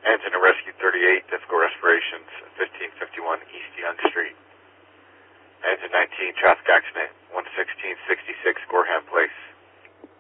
Engine to Rescue 38, difficult respirations, 1551 East Young Street. Engine 19, traffic accident, 11666 Gorham Place.